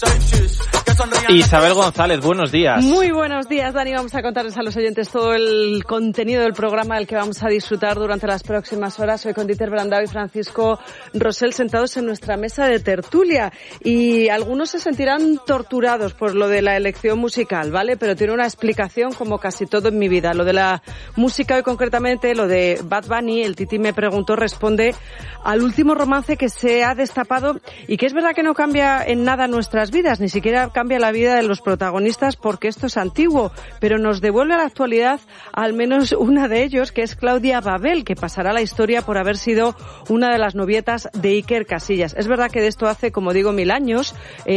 Isabel González, buenos días. Muy buenos días, Dani. Vamos a contarles a los oyentes todo el contenido del programa del que vamos a disfrutar durante las próximas horas. Hoy con Dieter Brandao y Francisco Rosell sentados en nuestra mesa de tertulia. Y algunos se sentirán torturados por lo de la elección musical, ¿vale? Pero tiene una explicación como casi todo en mi vida. Lo de la música hoy concretamente, lo de Bad Bunny, el Titi me preguntó, responde al último romance que se ha destapado y que es verdad que no cambia en nada nuestras vidas, ni siquiera cambia la vida de los protagonistas porque esto es antiguo, pero nos devuelve a la actualidad al menos una de ellos, que es Claudia Babel, que pasará a la historia por haber sido una de las novietas de Iker Casillas. Es verdad que de esto hace, como digo, 1000 años,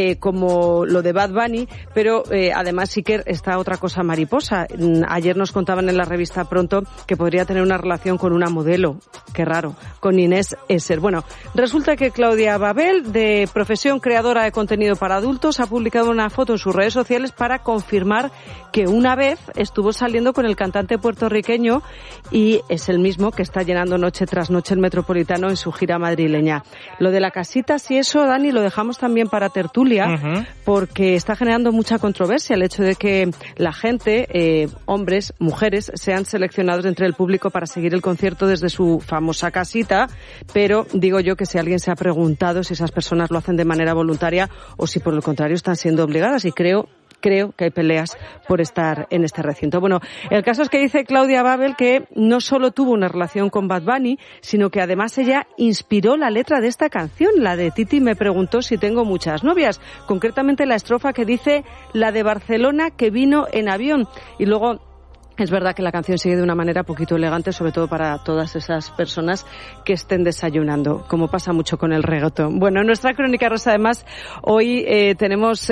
como lo de Bad Bunny, pero además Iker está otra cosa mariposa. Ayer nos contaban en la revista Pronto que podría tener una relación con una modelo, qué raro, con Inés Esser. Bueno, resulta que Claudia Babel, de profesión creadora de contenido para adultos, ha publicado una foto en sus redes sociales para confirmar que una vez estuvo saliendo con el cantante puertorriqueño y es el mismo que está llenando noche tras noche el Metropolitano en su gira madrileña. Lo de la casita, si eso, Dani, lo dejamos también para tertulia, porque está generando mucha controversia el hecho de que la gente, hombres, mujeres, sean seleccionados entre el público para seguir el concierto desde su famosa casita, pero digo yo que si alguien se ha preguntado si esas personas lo hacen de manera voluntaria o si por el contrario están siendo obligadas, y creo que hay peleas por estar en este recinto. Bueno, el caso es que dice Claudia Babel que no solo tuvo una relación con Bad Bunny, sino que además ella inspiró la letra de esta canción, la de Titi me preguntó si tengo muchas novias, concretamente la estrofa que dice la de Barcelona que vino en avión, y luego es verdad que la canción sigue de una manera poquito elegante, sobre todo para todas esas personas que estén desayunando, como pasa mucho con el reggaetón. Bueno, en nuestra Crónica Rosa, además, hoy tenemos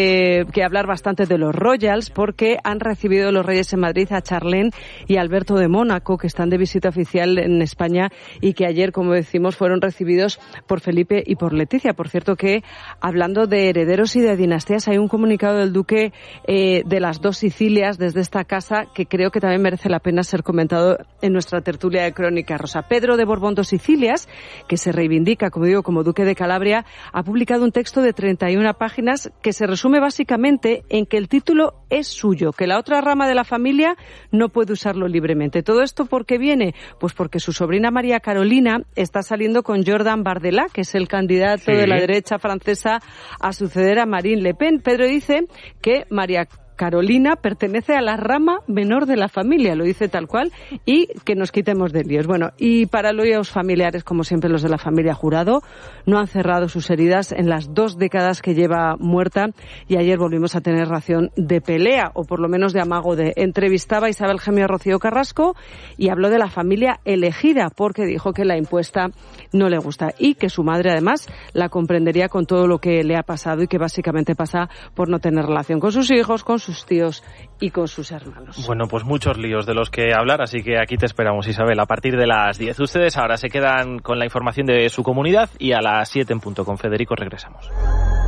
que hablar bastante de los Royals, porque han recibido los Reyes en Madrid a Charlene y Alberto de Mónaco, que están de visita oficial en España y que ayer, como decimos, fueron recibidos por Felipe y por Leticia. Por cierto que, hablando de herederos y de dinastías, hay un comunicado del duque de las dos Sicilias desde esta casa que creo que también merece la pena ser comentado en nuestra tertulia de Crónica Rosa. Pedro de Borbón dos Sicilias, que se reivindica, como digo, como duque de Calabria, ha publicado un texto de 31 páginas que se resume básicamente en que el título es suyo, que la otra rama de la familia no puede usarlo libremente. ¿Todo esto por qué viene? Pues porque su sobrina María Carolina está saliendo con Jordan Bardella, que es el candidato de la derecha francesa a suceder a Marine Le Pen. Pedro dice que María Carolina pertenece a la rama menor de la familia, lo dice tal cual, y que nos quitemos de líos. Bueno, y para los familiares, como siempre los de la familia Jurado, no han cerrado sus heridas en las 2 décadas que lleva muerta, y ayer volvimos a tener ración de pelea, o por lo menos de amago de. Entrevistaba a Isabel Gemio a Rocío Carrasco y habló de la familia elegida, porque dijo que la impuesta no le gusta y que su madre además la comprendería con todo lo que le ha pasado y que básicamente pasa por no tener relación con sus hijos, con sus tíos y con sus hermanos. Bueno, pues muchos líos de los que hablar, así que aquí te esperamos, Isabel, a partir de las 10. Ustedes ahora se quedan con la información de su comunidad y a las 7 en punto con Federico regresamos.